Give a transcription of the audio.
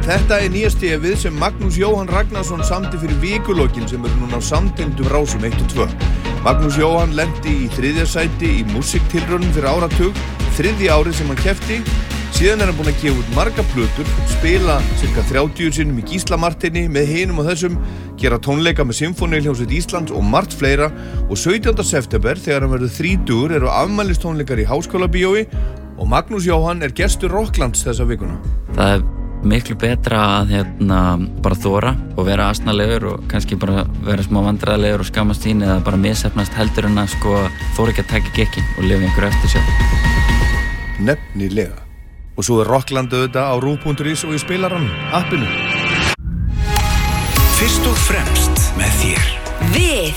Þetta nýja stefið sem Magnús Jóhann Ragnarsson samdi fyrir vikulokkin sem núna á samtengdum rásum 1 og 2. Magnús Jóhann lenti í 3. sæti í músíktilraunum fyrir áratug, 3. árið sem hann keppti. Síðan hann búinn að gefa út marga plötur, spila cirka 30 sinnum í Gísla Marteini með hinum og þessum, gera tónleika með Sinfóníuhljómsveit Íslands og margt fleira. Og 17. september, þegar hann verður 30, eru afmælistónleikar í Háskólabíói og Magnús Jóhann gestur Rocklands þessa vikuna. Það miklu betra að bara þora og vera asnalegur og kannski bara vera smá vandræðalegur og skammast sín eða bara misheppnast heldur en að þora ekki að taka gekkin og lifa einhverju eftir sjálf. Nefnilega. Og svo Rockland auðvitað á RÚV.is og í spilaranum, appinu. Fyrst og fremst með þér. Við